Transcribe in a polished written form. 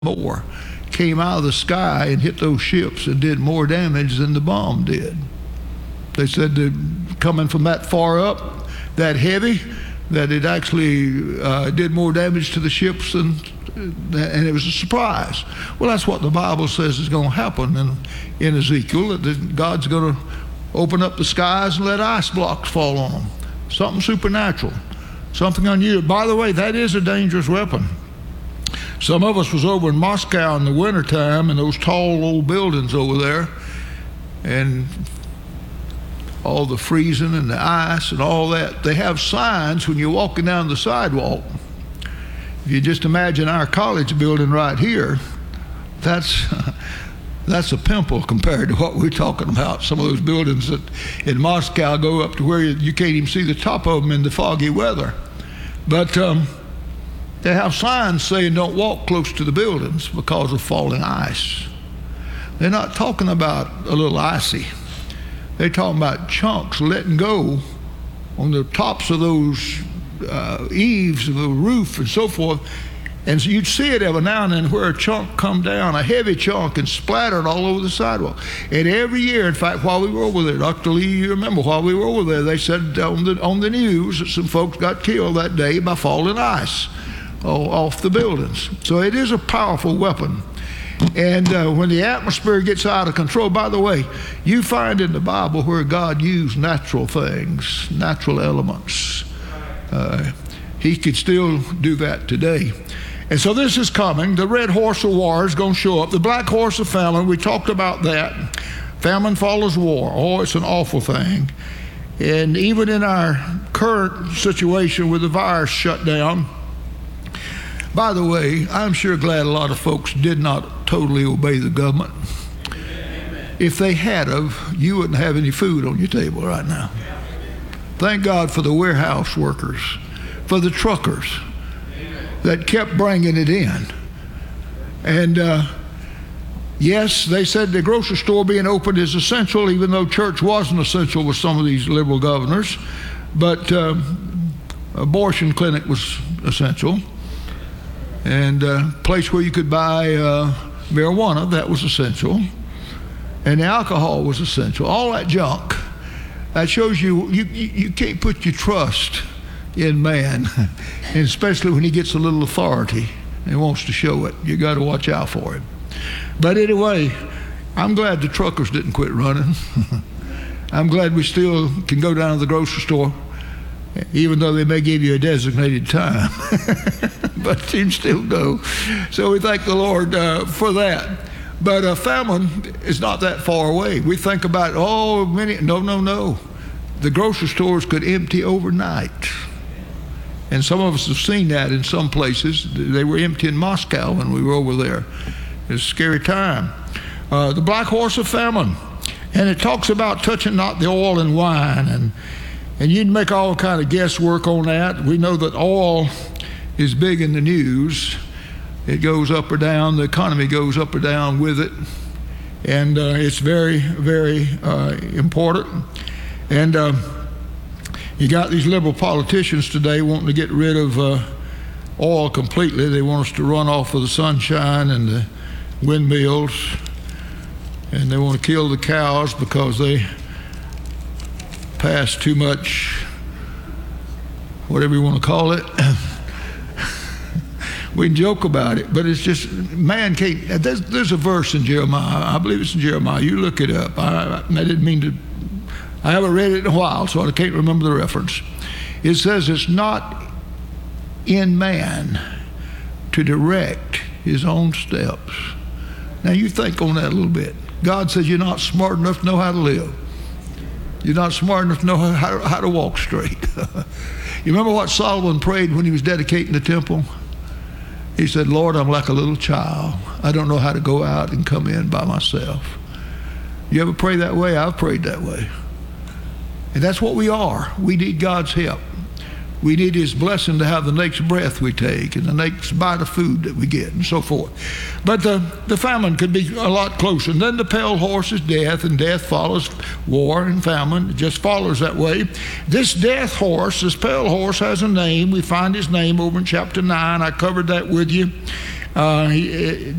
more came out of the sky and hit those ships and did more damage than the bomb did. They said that coming from that far up, that heavy, that it actually did more damage to the ships and it was a surprise. Well, that's what the Bible says is going to happen in Ezekiel, that God's going to open up the skies and let ice blocks fall on them. Something supernatural, something unusual. By the way, that is a dangerous weapon. Some of us was over in Moscow in the wintertime in those tall old buildings over there, and all the freezing and the ice and all that. They have signs when you're walking down the sidewalk. If you just imagine our college building right here, that's a pimple compared to what we're talking about. Some of those buildings that in Moscow go up to where you can't even see the top of them in the foggy weather. But they have signs saying don't walk close to the buildings because of falling ice. They're not talking about a little icy. They're talking about chunks letting go on the tops of those eaves of the roof and so forth. And so you'd see it every now and then where a chunk come down, a heavy chunk, and splattered all over the sidewalk. And every year, in fact, while we were over there, Dr. Lee, you remember, while we were over there, they said on the news that some folks got killed that day by falling ice off the buildings. So it is a powerful weapon. And when the atmosphere gets out of control, by the way, you find in the Bible where God used natural things, natural elements. He could still do that today. And so this is coming. The red horse of war is going to show up. The black horse of famine, we talked about that. Famine follows war. Oh, it's an awful thing. And even in our current situation with the virus shut down, by the way, I'm sure glad a lot of folks did not totally obey the government. If they had of, you wouldn't have any food on your table right now. Thank God for the warehouse workers, for the truckers that kept bringing it in. And yes, they said the grocery store being open is essential, even though church wasn't essential with some of these liberal governors. But abortion clinic was essential. And a place where you could buy marijuana, that was essential. And the alcohol was essential. All that junk. That shows you can't put your trust in man, and especially when he gets a little authority and wants to show it. You got to watch out for him. But anyway, I'm glad the truckers didn't quit running. I'm glad we still can go down to the grocery store, even though they may give you a designated time. But you can still go. So we thank the Lord for that. But famine is not that far away. We think about, no. The grocery stores could empty overnight. And some of us have seen that in some places. They were empty in Moscow when we were over there. It was a scary time. The black horse of famine. And it talks about touching not the oil and wine. And you'd make all kind of guesswork on that. We know that oil is big in the news. It goes up or down. The economy goes up or down with it. And it's very, very important. And you got these liberal politicians today wanting to get rid of oil completely. They want us to run off of the sunshine and the windmills. And they want to kill the cows because they pass too much, whatever you want to call it. We can joke about it, but it's just, man can't. There's a verse in Jeremiah. I believe it's in Jeremiah. You look it up. I didn't mean to. I haven't read it in a while, so I can't remember the reference. It says it's not in man to direct his own steps. Now you think on that a little bit. God says you're not smart enough to know how to live. You're not smart enough to know how to walk straight. You remember what Solomon prayed when he was dedicating the temple? He said, Lord, I'm like a little child. I don't know how to go out and come in by myself. You ever pray that way? I've prayed that way. And that's what we are. We need God's help. We need his blessing to have the next breath we take and the next bite of food that we get and so forth. But the famine could be a lot closer. And then the pale horse is death, and death follows war and famine. It just follows that way. This death horse, this pale horse, has a name. We find his name over in chapter 9. I covered that with you. He,